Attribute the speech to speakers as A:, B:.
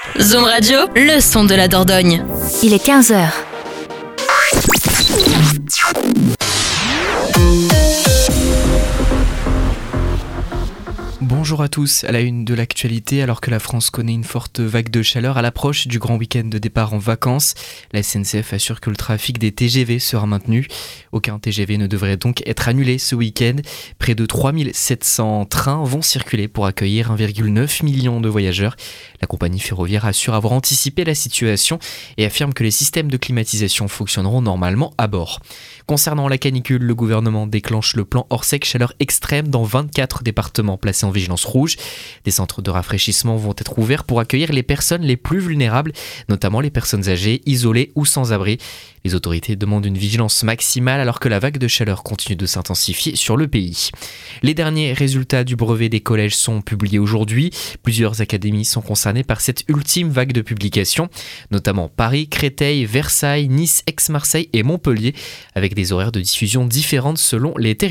A: Zoom Radio, le son de la Dordogne.
B: Il est 15h.
C: Bonjour à tous, à la une de l'actualité, alors que la France connaît une forte vague de chaleur à l'approche du grand week-end de départ en vacances, la SNCF assure que le trafic des TGV sera maintenu. Aucun TGV ne devrait donc être annulé ce week-end. Près de 3700 trains vont circuler pour accueillir 1,9 million de voyageurs. La compagnie ferroviaire assure avoir anticipé la situation et affirme que les systèmes de climatisation fonctionneront normalement à bord. Concernant la canicule, le gouvernement déclenche le plan Orsec chaleur extrême dans 24 départements placés en vigilance rouge. Des centres de rafraîchissement vont être ouverts pour accueillir les personnes les plus vulnérables, notamment les personnes âgées, isolées ou sans abri. Les autorités demandent une vigilance maximale alors que la vague de chaleur continue de s'intensifier sur le pays. Les derniers résultats du brevet des collèges sont publiés aujourd'hui. Plusieurs académies sont concernées par cette ultime vague de publications, notamment Paris, Créteil, Versailles, Nice, Aix-Marseille et Montpellier, avec des horaires de diffusion différentes selon les territoires.